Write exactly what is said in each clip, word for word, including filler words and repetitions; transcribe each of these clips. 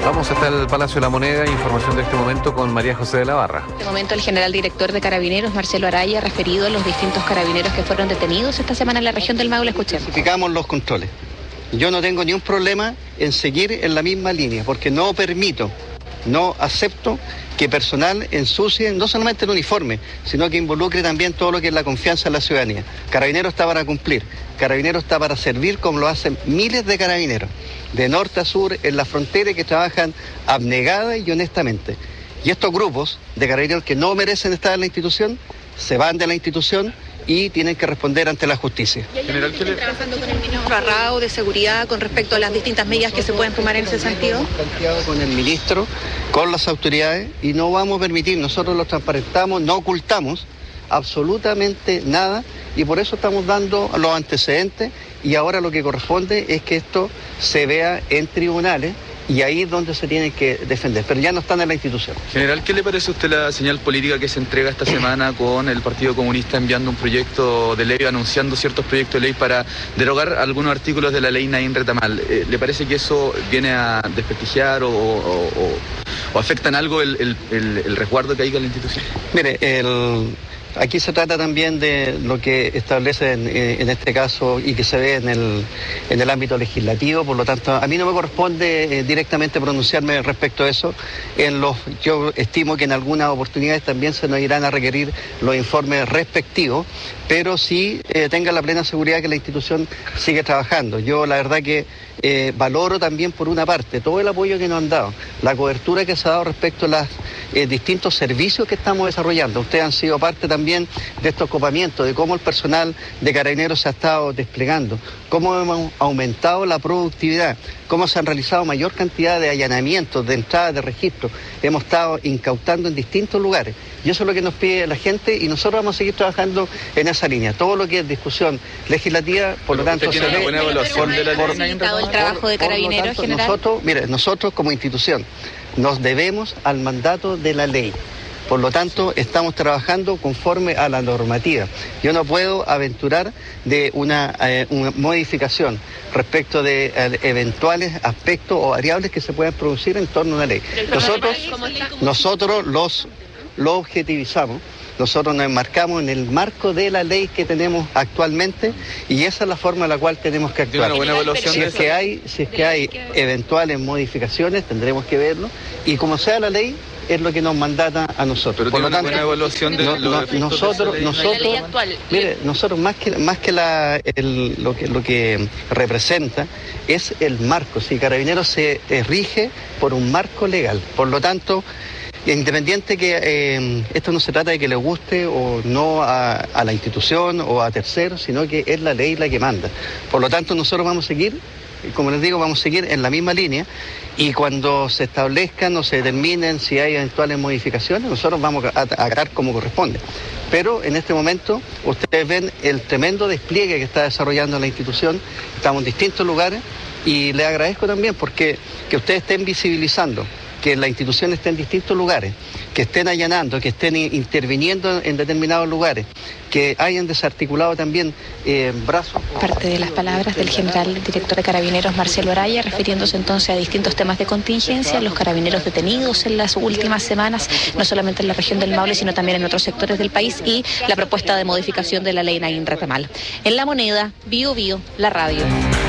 Vamos hasta el Palacio de la Moneda, información de este momento con María José de la Barra. En este momento el general director de Carabineros, Marcelo Araya, ha referido a los distintos carabineros que fueron detenidos esta semana en la región del Maule. Escuchemos. Verificamos los controles. Yo no tengo ni un problema en seguir en la misma línea, porque no permito, no acepto que personal ensucie no solamente el uniforme, sino que involucre también todo lo que es la confianza de la ciudadanía. Carabineros está para cumplir, Carabineros está para servir como lo hacen miles de carabineros, de norte a sur, en la frontera, que trabajan abnegada y honestamente. Y estos grupos de carabineros que no merecen estar en la institución, se van de la institución y tienen que responder ante la justicia. ¿Y hay alguien que esté trabajando con el ministro Arrao de Seguridad con respecto a las distintas medidas que se pueden tomar en ese sentido? Con el ministro, con las autoridades, y no vamos a permitir, nosotros lo transparentamos, no ocultamos absolutamente nada, y por eso estamos dando los antecedentes, y ahora lo que corresponde es que esto se vea en tribunales, y ahí es donde se tienen que defender, pero ya no están en la institución. General, ¿qué le parece a usted la señal política que se entrega esta semana con el Partido Comunista enviando un proyecto de ley, anunciando ciertos proyectos de ley para derogar algunos artículos de la ley Naín Retamal? Eh, ¿Le parece que eso viene a desprestigiar o, o, o, o afecta en algo el, el, el, el resguardo que hay con la institución? Mire, el... aquí se trata también de lo que establece en, en este caso y que se ve en el, en el ámbito legislativo, por lo tanto, a mí no me corresponde eh, directamente pronunciarme respecto a eso. En los, yo estimo que en algunas oportunidades también se nos irán a requerir los informes respectivos, pero sí eh, tenga la plena seguridad que la institución sigue trabajando. Yo la verdad que eh, valoro también por una parte todo el apoyo que nos han dado, la cobertura que se ha dado respecto a los eh, distintos servicios que estamos desarrollando. Ustedes han sido parte también de estos copamientos, de cómo el personal de Carabineros se ha estado desplegando, cómo hemos aumentado la productividad, cómo se han realizado mayor cantidad de allanamientos, de entradas de registro, hemos estado incautando en distintos lugares. Y eso es lo que nos pide la gente, y nosotros vamos a seguir trabajando en esa línea. Todo lo que es discusión legislativa, por lo tanto, se ve... Buena evaluación de la ley. El trabajo de Carabineros, tanto, general. Nosotros, mire, nosotros como institución nos debemos al mandato de la ley. Por lo tanto, estamos trabajando conforme a la normativa. Yo no puedo aventurar de una, eh, una modificación respecto de eh, eventuales aspectos o variables que se puedan producir en torno a una ley. Nosotros, nosotros los, lo objetivizamos. Nosotros nos enmarcamos en el marco de la ley que tenemos actualmente, y esa es la forma en la cual tenemos que actuar. Si es que hay, si es que hay eventuales modificaciones, tendremos que verlo, y como sea la ley, es lo que nos mandata a nosotros. Pero por lo tanto, una evaluación de no, no, nosotros, nosotros, mire, nosotros más que más que la el, lo que lo que representa es el marco. Si Carabineros se rige por un marco legal, por lo tanto, independiente que eh, esto no se trata de que le guste o no a, a la institución o a terceros, sino que es la ley la que manda. Por lo tanto, nosotros vamos a seguir, como les digo, vamos a seguir en la misma línea, y cuando se establezcan o se determinen si hay eventuales modificaciones, nosotros vamos a acatar como corresponde. Pero en este momento ustedes ven el tremendo despliegue que está desarrollando la institución, estamos en distintos lugares, y les agradezco también porque que ustedes estén visibilizando que la institución esté en distintos lugares, que estén allanando, que estén interviniendo en determinados lugares, que hayan desarticulado también eh, brazos. Parte de las palabras del general director de Carabineros, Marcelo Araya, refiriéndose entonces a distintos temas de contingencia, los carabineros detenidos en las últimas semanas, no solamente en la región del Maule, sino también en otros sectores del país, y la propuesta de modificación de la ley Naín Retamal. En La Moneda, Bio Bio, la radio.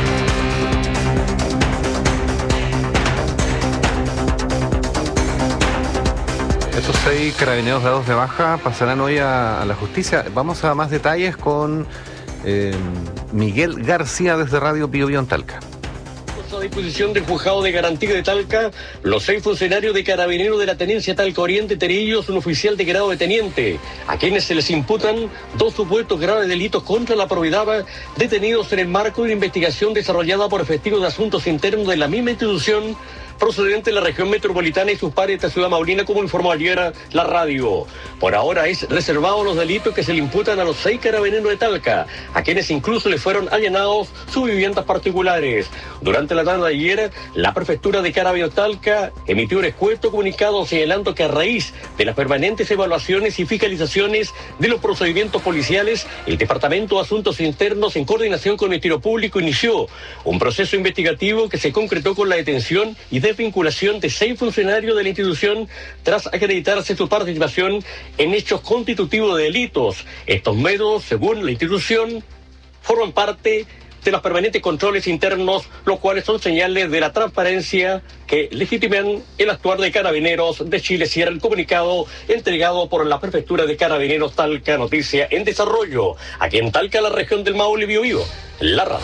Estos seis carabineros dados de baja pasarán hoy a, a la justicia. Vamos a más detalles con eh, Miguel García desde Radio Bio Bio en Talca. A disposición del juzgado de garantía de Talca, los seis funcionarios de Carabineros de la Tenencia Talca Oriente, entre ellos un oficial de grado de teniente, a quienes se les imputan dos supuestos graves delitos contra la probidad, detenidos en el marco de una investigación desarrollada por efectivos de asuntos internos de la misma institución, procedente de la región metropolitana y sus pares de esta ciudad maulina, como informó ayer la radio. Por ahora es reservado los delitos que se le imputan a los seis carabineros de Talca, a quienes incluso le fueron allanados sus viviendas particulares. Durante la tarde de ayer, la prefectura de Carabineros Talca emitió un escueto comunicado señalando que a raíz de las permanentes evaluaciones y fiscalizaciones de los procedimientos policiales, el Departamento de Asuntos Internos, en coordinación con el Ministerio Público, inició un proceso investigativo que se concretó con la detención y de desvinculación de seis funcionarios de la institución tras acreditarse su participación en hechos constitutivos de delitos. Estos medios, según la institución, forman parte de los permanentes controles internos, los cuales son señales de la transparencia que legitiman el actuar de Carabineros de Chile. Cierra el comunicado entregado por la Prefectura de Carabineros Talca. Noticia en desarrollo. Aquí en Talca, la región del Maule, Biobío, la radio.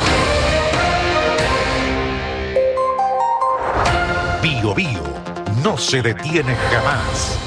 Biobío no se detiene jamás.